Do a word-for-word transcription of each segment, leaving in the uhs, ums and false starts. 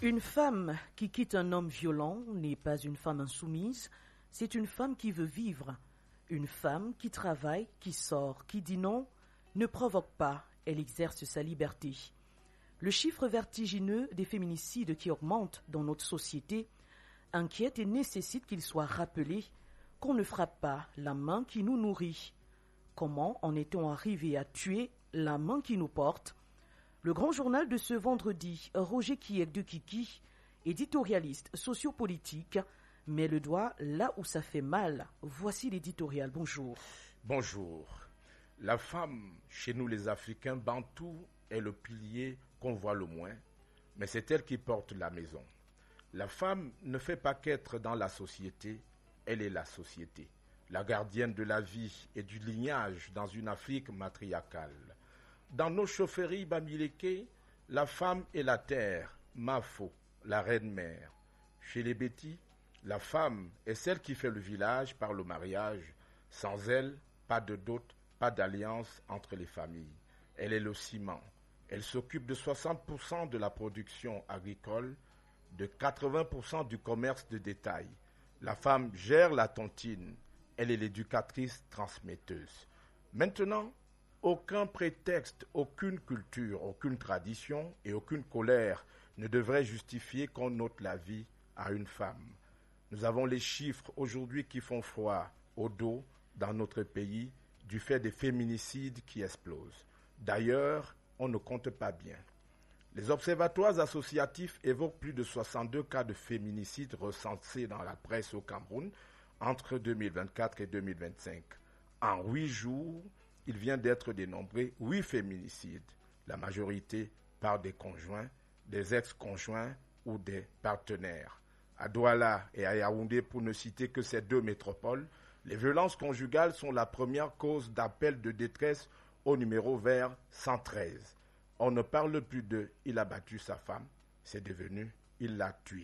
Une femme qui quitte un homme violent n'est pas une femme insoumise, c'est une femme qui veut vivre. Une femme qui travaille, qui sort, qui dit non, ne provoque pas, elle exerce sa liberté. Le chiffre vertigineux des féminicides qui augmente dans notre société inquiète et nécessite qu'il soit rappelé qu'on ne frappe pas la main qui nous nourrit. Comment en est-on arrivé à tuer la main qui nous porte? Le grand journal de ce vendredi, Roger Kiek de Kiki, éditorialiste sociopolitique, met le doigt là où ça fait mal. Voici l'éditorial. Bonjour. Bonjour. La femme, chez nous les Africains bantous, est le pilier qu'on voit le moins, mais c'est elle qui porte la maison. La femme ne fait pas qu'être dans la société, elle est la société, la gardienne de la vie et du lignage dans une Afrique matriarcale. Dans nos chaufferies bamileke, la femme est la terre, Mafo, la reine-mère. Chez les Bétis, la femme est celle qui fait le village par le mariage. Sans elle, pas de dot, pas d'alliance entre les familles. Elle est le ciment. Elle s'occupe de soixante pour cent de la production agricole, de quatre-vingts pour cent du commerce de détail. La femme gère la tontine. Elle est l'éducatrice transmetteuse. Maintenant, aucun prétexte, aucune culture, aucune tradition et aucune colère ne devrait justifier qu'on ôte la vie à une femme. Nous avons les chiffres aujourd'hui qui font froid au dos dans notre pays du fait des féminicides qui explosent. D'ailleurs, on ne compte pas bien. Les observatoires associatifs évoquent plus de soixante-deux cas de féminicides recensés dans la presse au Cameroun entre deux mille vingt-quatre et deux mille vingt-cinq. En huit jours, il vient d'être dénombré huit féminicides, la majorité par des conjoints, des ex-conjoints ou des partenaires. À Douala et à Yaoundé, pour ne citer que ces deux métropoles, les violences conjugales sont la première cause d'appel de détresse au numéro vert cent treize. On ne parle plus de « il a battu sa femme », c'est devenu « il l'a tuée ».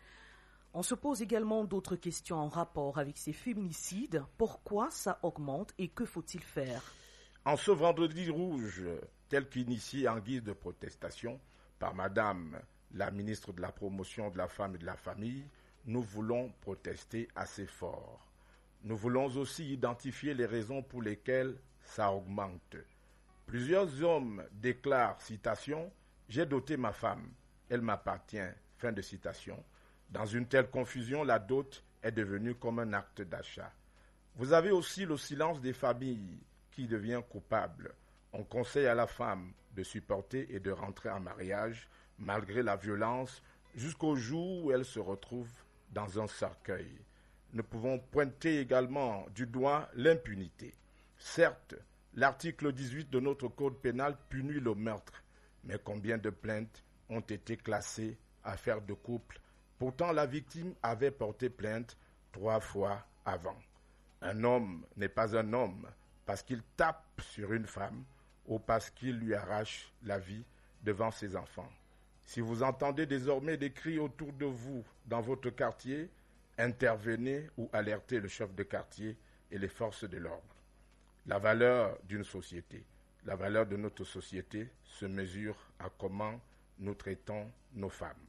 On se pose également d'autres questions en rapport avec ces féminicides. Pourquoi ça augmente et que faut-il faire? En ce vendredi rouge, tel qu'initié en guise de protestation par Madame la ministre de la Promotion de la Femme et de la Famille, nous voulons protester assez fort. Nous voulons aussi identifier les raisons pour lesquelles ça augmente. Plusieurs hommes déclarent, citation, « J'ai doté ma femme, elle m'appartient », fin de citation. Dans une telle confusion, la dot est devenue comme un acte d'achat. Vous avez aussi le silence des familles qui devient coupable. On conseille à la femme de supporter et de rentrer en mariage malgré la violence jusqu'au jour où elle se retrouve dans un cercueil. Nous pouvons pointer également du doigt l'impunité. Certes, l'article dix-huit de notre code pénal punit le meurtre, mais combien de plaintes ont été classées affaires de couple? Pourtant, la victime avait porté plainte trois fois avant. Un homme n'est pas un homme parce qu'il tape sur une femme ou parce qu'il lui arrache la vie devant ses enfants. Si vous entendez désormais des cris autour de vous dans votre quartier, intervenez ou alertez le chef de quartier et les forces de l'ordre. La valeur d'une société, la valeur de notre société se mesure à comment nous traitons nos femmes.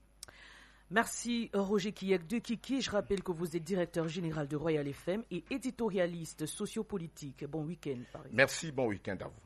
Merci Roger Kiek de Kiki. Je rappelle que vous êtes directeur général de Royal F M et éditorialiste sociopolitique. Bon week-end. Par exemple. Merci, bon week-end à vous.